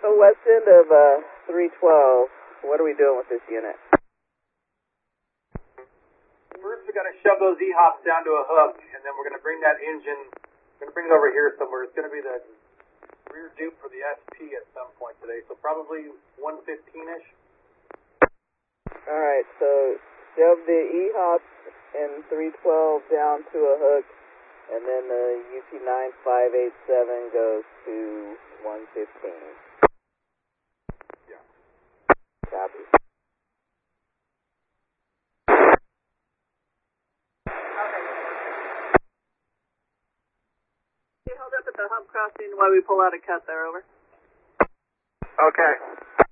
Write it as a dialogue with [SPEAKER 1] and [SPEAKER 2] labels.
[SPEAKER 1] west end of 312. What are we doing with this unit?
[SPEAKER 2] First, we got to shove those E-hops down to a hook, and then we're going to bring that engine, we're going to bring it over here somewhere. It's going to be the rear dupe for the SP at some point today, so probably 115-ish.
[SPEAKER 1] Alright, so shove the E-hops in 312 down to a hook, and then the UP9587 goes to 115.
[SPEAKER 2] Yeah.
[SPEAKER 1] Copy.
[SPEAKER 3] Hold up at the hump crossing while we pull out a cut there, over.
[SPEAKER 2] Okay.